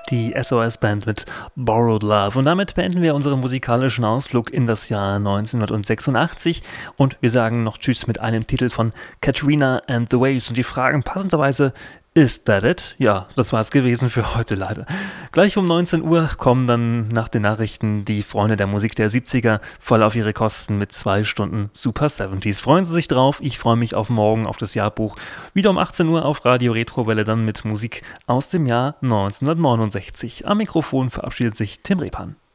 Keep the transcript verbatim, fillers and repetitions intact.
Die S O S-Band mit Borrowed Love. Und damit beenden wir unseren musikalischen Ausflug in das Jahr neunzehnhundertsechsundachtzig und wir sagen noch Tschüss mit einem Titel von Katrina and the Waves und die fragen passenderweise, is that it? Ja, das war es gewesen für heute leider. Gleich um neunzehn Uhr kommen dann nach den Nachrichten die Freunde der Musik der siebziger voll auf ihre Kosten mit zwei Stunden Super siebziger. Freuen Sie sich drauf, ich freue mich auf morgen auf das Jahrbuch. Wieder um achtzehn Uhr auf Radio Retrowelle dann mit Musik aus dem Jahr neunzehnhundertneunundsechzig. Am Mikrofon verabschiedet sich Tim Repan.